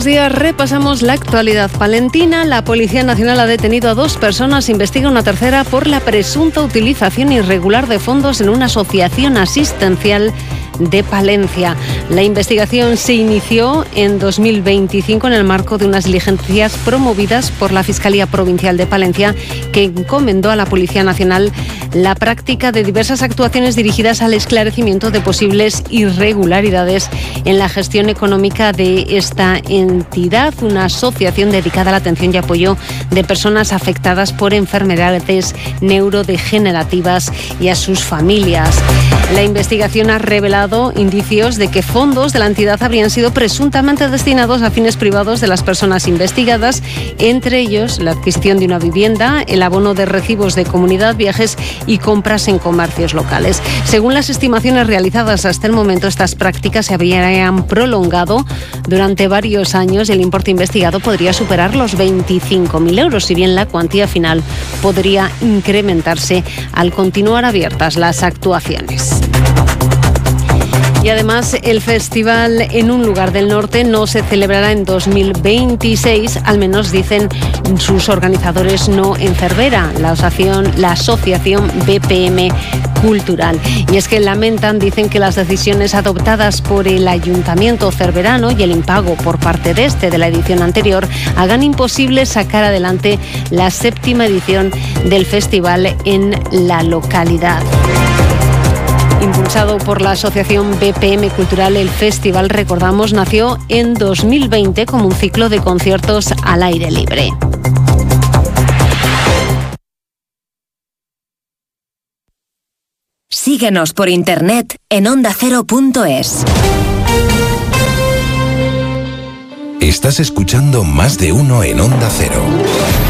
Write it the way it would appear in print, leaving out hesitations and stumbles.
días, repasamos la actualidad palentina. La Policía Nacional ha detenido a 2 personas, investiga una tercera por la presunta utilización irregular de fondos en una asociación asistencial de Palencia. La investigación se inició en 2025 en el marco de unas diligencias promovidas por la Fiscalía Provincial de Palencia, que encomendó a la Policía Nacional la práctica de diversas actuaciones dirigidas al esclarecimiento de posibles irregularidades en la gestión económica de esta entidad, una asociación dedicada a la atención y apoyo de personas afectadas por enfermedades neurodegenerativas y a sus familias. La investigación ha revelado indicios de que fondos de la entidad habrían sido presuntamente destinados a fines privados de las personas investigadas, entre ellos la adquisición de una vivienda, el abono de recibos de comunidad, viajes y compras en comercios locales. Según las estimaciones realizadas hasta el momento, estas prácticas se habrían prolongado durante varios años y el importe investigado podría superar los 25.000 euros, si bien la cuantía final podría incrementarse al continuar abiertas las actuaciones. Y además, el festival En un lugar del norte no se celebrará en 2026, al menos dicen sus organizadores no en Cervera, la asociación BPM Cultural. Y es que dicen que las decisiones adoptadas por el Ayuntamiento cerverano y el impago por parte de la edición anterior hagan imposible sacar adelante la 7ª edición del festival en la localidad. Impulsado por la asociación BPM Cultural, el festival, recordamos, nació en 2020 como un ciclo de conciertos al aire libre. Síguenos por internet en ondacero.es. Estás escuchando Más de Uno en Onda Cero.